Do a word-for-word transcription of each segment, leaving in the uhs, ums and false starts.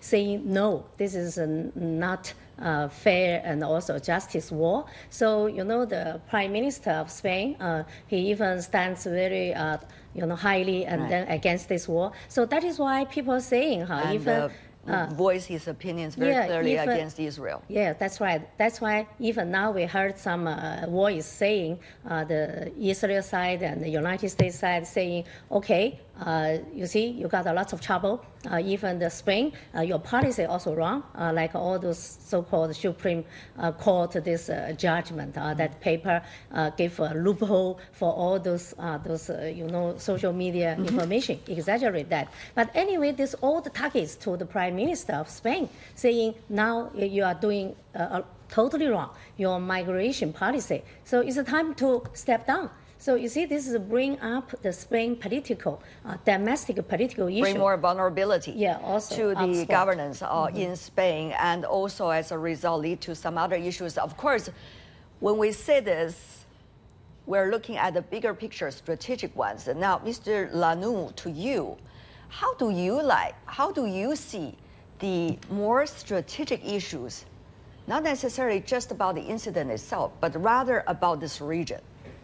saying, no, this is uh, not uh, fair and also justice war. So, you know, the Prime Minister of Spain, uh, he even stands very, uh, you know, highly and right. then against this war. So that is why people are saying, huh, and, even... Uh, Uh, voice his opinions very yeah, clearly even, against Israel. Yeah, that's right. That's why even now we heard some uh, voice saying, uh, the Israel side and the United States side saying, okay, uh, you see, you got a lot of trouble. Uh, even the Spain, uh, your policy also wrong, uh, like all those so-called Supreme uh, Court, this uh, judgment, uh, mm-hmm. that paper uh, gave a loophole for all those, uh, those uh, you know, social media mm-hmm. information, exaggerate that. But anyway, this all the targets to the Prime Minister of Spain, saying now you are doing uh, totally wrong, your migration policy. So it's a time to step down. So you see, this is bring up the Spain political, uh, domestic political issue. Bring more vulnerability yeah, also to the spot. governance uh, mm-hmm. in Spain, and also as a result lead to some other issues. Of course, when we say this, we're looking at the bigger picture, strategic ones. And now, Mister Lanoue, to you, how do you like, how do you see the more strategic issues, not necessarily just about the incident itself, but rather about this region?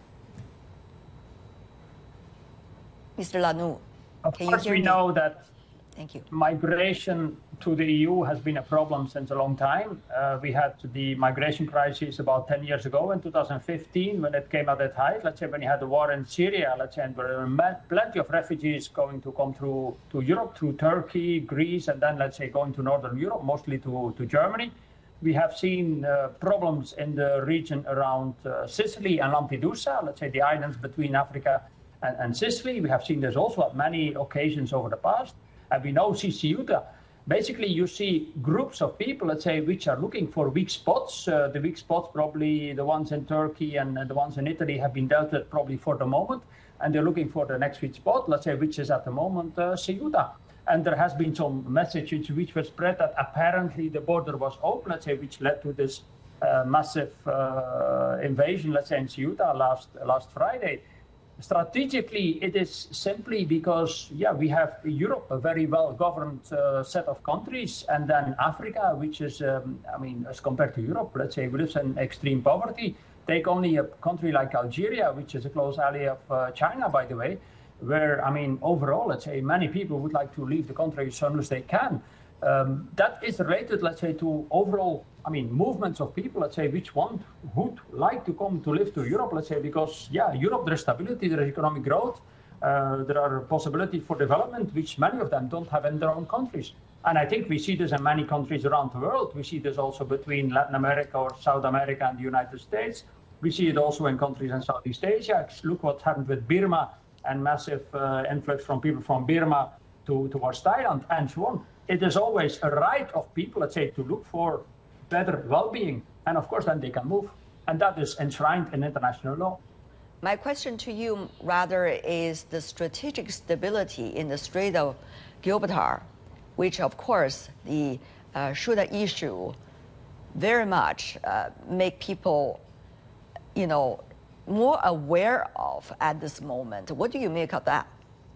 Mister Lanoue, of can course you hear we me? know that Thank you. Migration to the E U has been a problem since a long time. Uh, we had the migration crisis about ten years ago in two thousand fifteen when it came at its height. Let's say when you had the war in Syria, let's say, and there were plenty of refugees going to come through to Europe, through Turkey, Greece, and then let's say going to Northern Europe, mostly to, to Germany. We have seen uh, problems in the region around uh, Sicily and Lampedusa, let's say the islands between Africa and, and Sicily. We have seen this also at many occasions over the past. And we know Ceuta. Basically, you see groups of people, let's say, which are looking for weak spots. Uh, the weak spots, probably the ones in Turkey and, and the ones in Italy, have been dealt with probably for the moment. And they're looking for the next weak spot, let's say, which is at the moment uh, Ceuta. And there has been some messages which were spread that apparently the border was open, let's say, which led to this uh, massive uh, invasion, let's say, in Ceuta last, last Friday. Strategically, it is simply because, yeah, we have Europe, a very well-governed uh, set of countries, and then Africa, which is, um, I mean, as compared to Europe, let's say, lives in extreme poverty. Take only a country like Algeria, which is a close ally of uh, China, by the way, where, I mean, overall, let's say, many people would like to leave the country as soon as they can. Um, that is related, let's say, to overall, I mean, movements of people, let's say, which want, would like to come to live to Europe, let's say, because, yeah, Europe, there is stability, there is economic growth, uh, there are possibilities for development, which many of them don't have in their own countries. And I think we see this in many countries around the world. We see this also between Latin America or South America and the United States. We see it also in countries in Southeast Asia. Look what happened with Burma and massive uh, influx from people from Burma to, towards Thailand and so on. It is always a right of people, let's say, to look for better well-being. And of course, then they can move. And that is enshrined in international law. My question to you, rather, is the strategic stability in the Strait of Gibraltar, which, of course, the uh, Ceuta issue very much uh, make people, you know, more aware of at this moment. What do you make of that?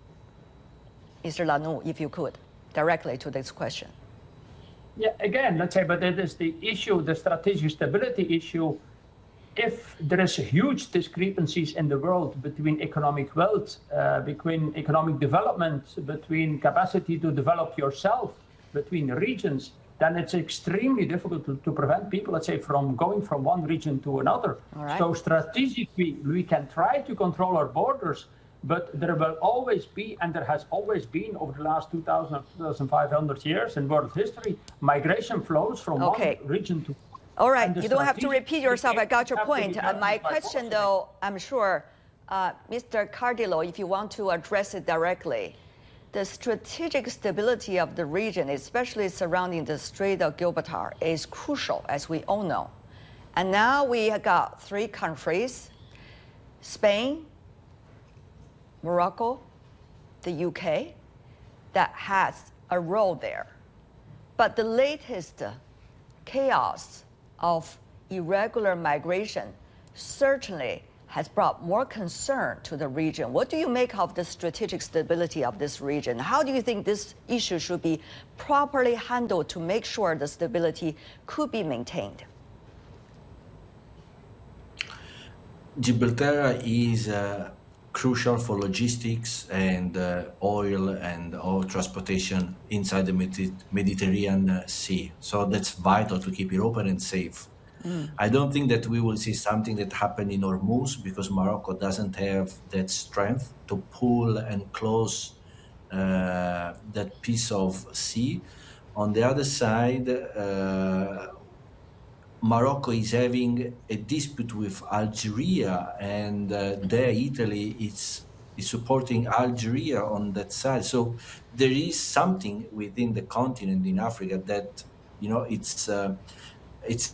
Mister Lanoue, if you could, directly to this question. Yeah, again, let's say, but it is the issue, the strategic stability issue. If there is huge discrepancies in the world between economic wealth, uh, between economic development, between capacity to develop yourself, between regions, then it's extremely difficult to, to prevent people, let's say, from going from one region to another. All right. So strategically, we can try to control our borders, but there will always be, and there has always been over the last two thousand, two thousand five hundred years in world history, migration flows from okay. one region to All right, you don't have to repeat yourself. I got your point. Uh, my question, though, I'm sure, uh, Mister Cardillo, if you want to address it directly, the strategic stability of the region, especially surrounding the Strait of Gibraltar, is crucial, as we all know. And now we have got three countries, Spain, Morocco, the U K, that has a role there. But the latest chaos of irregular migration certainly has brought more concern to the region. What do you make of the strategic stability of this region? How do you think this issue should be properly handled to make sure the stability could be maintained? Gibraltar is uh, crucial for logistics and uh, oil and oil transportation inside the Medi Mediterranean Sea. So that's vital to keep it open and safe. Mm. I don't think that we will see something that happened in Hormuz because Morocco doesn't have that strength to pull and close uh, that piece of sea. On the other side, uh, Morocco is having a dispute with Algeria, and uh, there Italy is, is supporting Algeria on that side. So there is something within the continent in Africa that, you know, it's uh, it's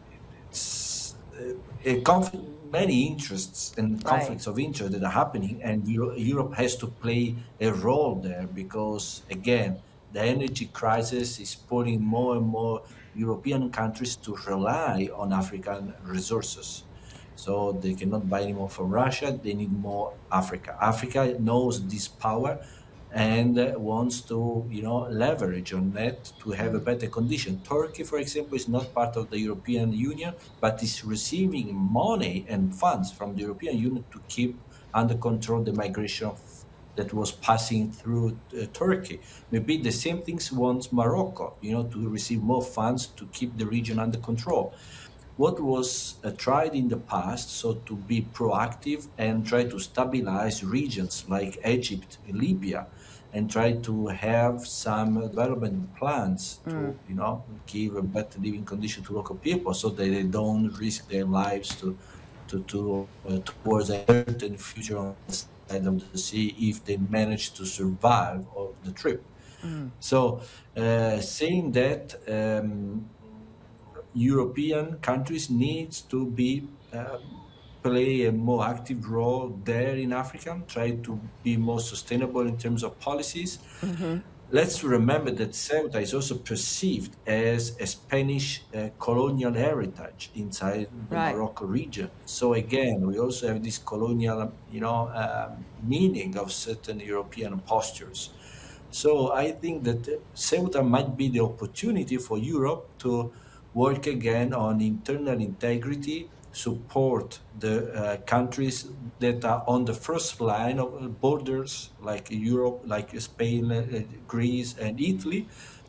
it's a conflict, many interests and conflicts right. of interest that are happening, and Euro Europe has to play a role there because, again, the energy crisis is putting more and more European countries to rely on African resources. So they cannot buy anymore from Russia, they need more Africa. Africa knows this power and wants to, you know, leverage on that to have a better condition. Turkey, for example, is not part of the European Union, but is receiving money and funds from the European Union to keep under control the migration of that was passing through uh, Turkey. Maybe the same things wants Morocco, you know, to receive more funds to keep the region under control. What was uh, tried in the past, so to be proactive and try to stabilize regions like Egypt, Libya, and try to have some development plans to, mm. you know, give a better living condition to local people so that they don't risk their lives to, to, to uh, towards a certain future on this of the sea if they manage to survive of the trip. Mm. So uh, saying that um, European countries needs to be uh, play a more active role there in Africa, try to be more sustainable in terms of policies. Mm-hmm. Let's remember that Ceuta is also perceived as a Spanish uh, colonial heritage inside the right. Morocco region. So again, we also have this colonial, you know, uh, meaning of certain European postures. So I think that Ceuta might be the opportunity for Europe to work again on internal integrity, support the uh, countries that are on the first line of borders, like Europe, like Spain, uh, Greece, and Italy,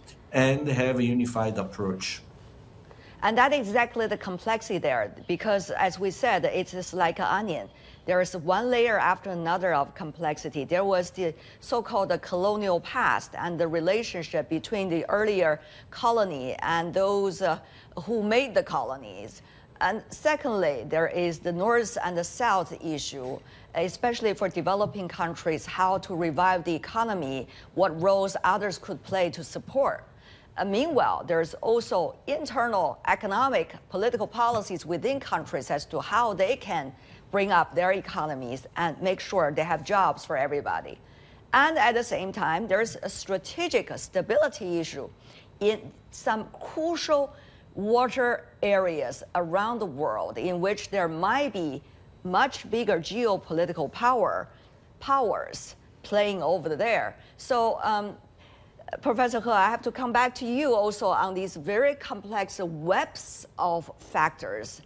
and have a unified approach. And that is exactly the complexity there, because as we said, it's just like an onion. There is one layer after another of complexity. There was the so-called colonial past and the relationship between the earlier colony and those uh, who made the colonies. And secondly, there is the North and the South issue, especially for developing countries, how to revive the economy, what roles others could play to support. Uh, meanwhile, there's also internal economic, political policies within countries as to how they can bring up their economies and make sure they have jobs for everybody. And at the same time, there's a strategic stability issue in some crucial water areas around the world in which there might be much bigger geopolitical power powers playing over there. So, um, Professor He, I have to come back to you also on these very complex webs of factors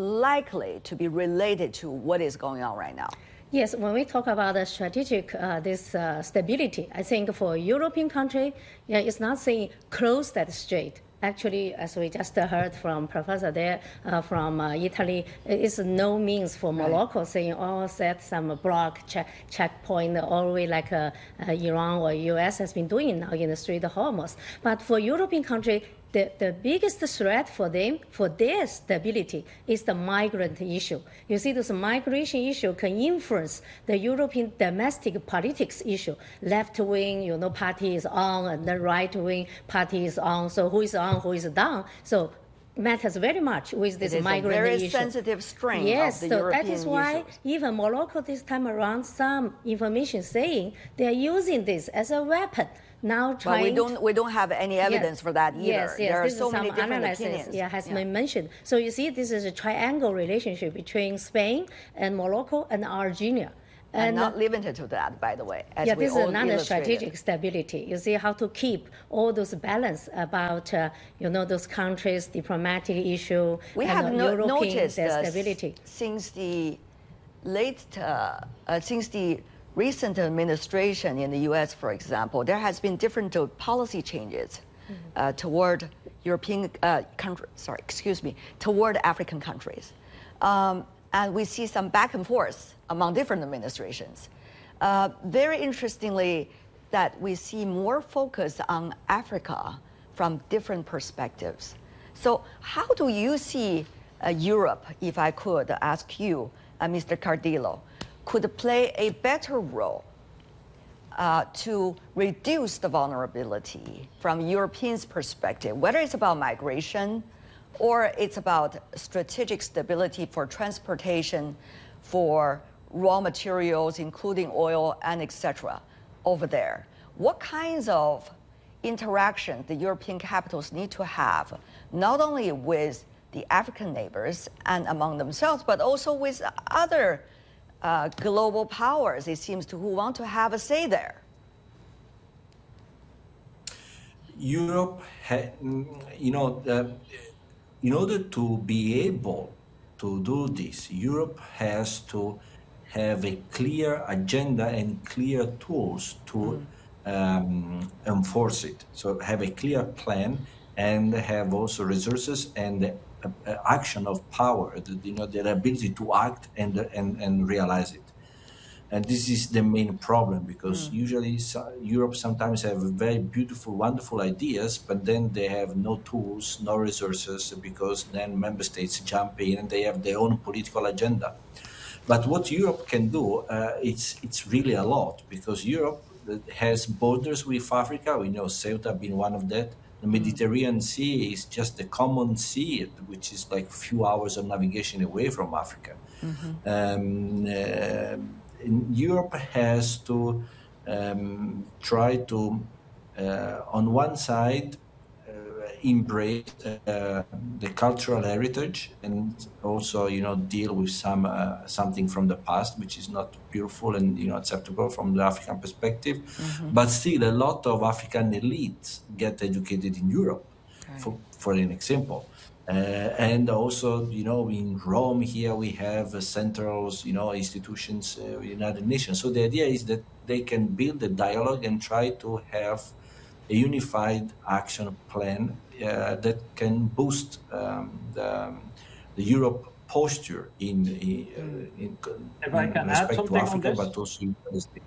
likely to be related to what is going on right now. Yes, when we talk about the strategic, uh, this uh, stability, I think for a European country, yeah, it's not saying close that strait. Actually, as we just heard from Professor there uh, from uh, Italy, it's no means for Morocco right. saying, oh, set some block check, checkpoint all the way like uh, uh, Iran or U S has been doing now in the Strait of Hormuz. But for European country, The, the biggest threat for them, for their stability, is the migrant issue. You see, this migration issue can influence the European domestic politics issue. Left-wing, you know, party is on, and the right-wing party is on. So who is on, who is down? So matters very much with this it is migrant a very issue. sensitive string yes, of the so European that is why issues. even Morocco this time around, some information saying they are using this as a weapon now trying. But we don't we don't have any evidence yes. for that either. Yes, yes. There this are so is many some different analysis, opinions. Yeah, has yeah. been mentioned. So you see, this is a triangle relationship between Spain and Morocco and Argentina. And, And not limited to that, by the way. As yeah, we this is all another illustrated. strategic stability. You see how to keep all those balance about, uh, you know, those countries' diplomatic issue We and have no, European noticed uh, stability. since the late, uh, uh, since the recent administration in the U S, for example, there has been different uh, policy changes mm-hmm. uh, toward European uh, countries. Sorry, excuse me, toward African countries, um, and we see some back and forth among different administrations. Uh, very interestingly, that we see more focus on Africa from different perspectives. So how do you see uh, Europe, if I could ask you, uh, Mister Cardillo, could play a better role uh, to reduce the vulnerability from Europeans' perspective, whether it's about migration or it's about strategic stability for transportation, for raw materials, including oil and et cetera, over there? What kinds of interaction the European capitals need to have, not only with the African neighbors and among themselves, but also with other uh, global powers, it seems to, who want to have a say there? Europe, ha- you know, uh, in order to be able to do this, Europe has to have a clear agenda and clear tools to mm. um, enforce it. So have a clear plan and have also resources and uh, uh, action of power, you know, their ability to act and, and, and realize it. And this is the main problem, because mm. usually so, Europe sometimes have very beautiful, wonderful ideas, but then they have no tools, no resources, because then member states jump in and they have their own political agenda. But what Europe can do, uh, it's it's really a lot, because Europe has borders with Africa. We know Ceuta being one of that. The Mediterranean Sea is just a common sea, which is like a few hours of navigation away from Africa. Mm-hmm. Um, uh, Europe has to um, try to, uh, on one side, uh, embrace uh, the cultural heritage and also, you know, deal with some uh, something from the past, which is not beautiful and, you know, acceptable from the African perspective. Mm-hmm. But still, a lot of African elites get educated in Europe, right. for, for an example. Uh, and also, you know, in Rome here we have uh, centrals, you know, institutions, uh, United Nations. So the idea is that they can build a dialogue and try to have a unified action plan uh, that can boost um, the, the Europe posture in, in, uh, in, if I can in add respect something to Africa, on this. but also in the States.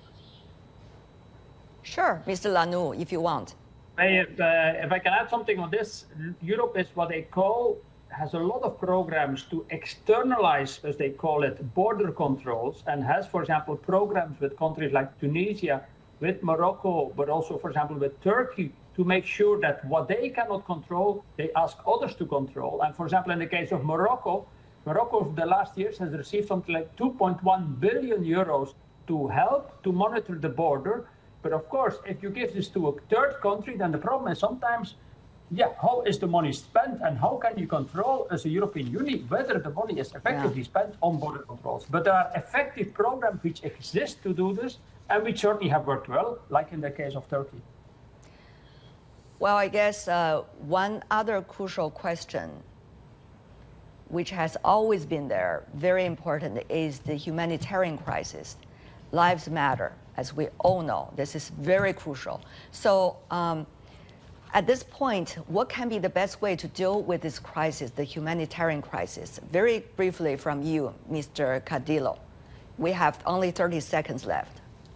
Sure, Mister Lanoux, if you want. If, uh, if I can add something on this, Europe is what they call, has a lot of programs to externalize, as they call it, border controls, and has, for example, programs with countries like Tunisia, with Morocco, but also, for example, with Turkey, to make sure that what they cannot control, they ask others to control. And for example, in the case of Morocco, Morocco over the last years has received something like two point one billion euros to help to monitor the border. But of course, if you give this to a third country, then the problem is sometimes, yeah, how is the money spent and how can you control as a European Union whether the money is effectively yeah. spent on border controls? But there are effective programs which exist to do this and which certainly have worked well, like in the case of Turkey. Well, I guess uh, one other crucial question, which has always been there, very important, is the humanitarian crisis. Lives matter. As we all know, this is very crucial. So um, at this point, what can be the best way to deal with this crisis, the humanitarian crisis? Very briefly from you, Mister Cardillo. We have only thirty seconds left.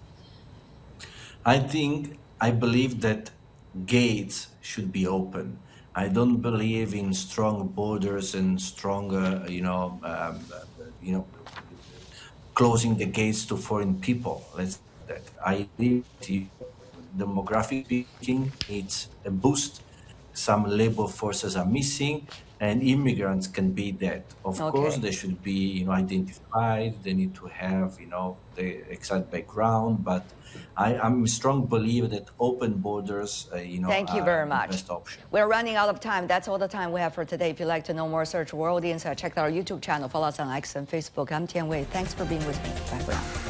I think, I believe that gates should be open. I don't believe in strong borders and stronger, you know, um, you know, closing the gates to foreign people. Let's that I think, demographic speaking, needs a boost. some labor forces are missing, and immigrants can be that. Of Okay. course, they should be, you know, identified. They need to have, you know, the exact background. But I, I'm a strong believer that open borders, uh, you know, Thank you are very the much. best option. We're running out of time. That's all the time we have for today. If you'd like to know more, search World Insight. Check out our YouTube channel. Follow us on X and Facebook. I'm Tian Wei. Thanks for being with me. Bye for now.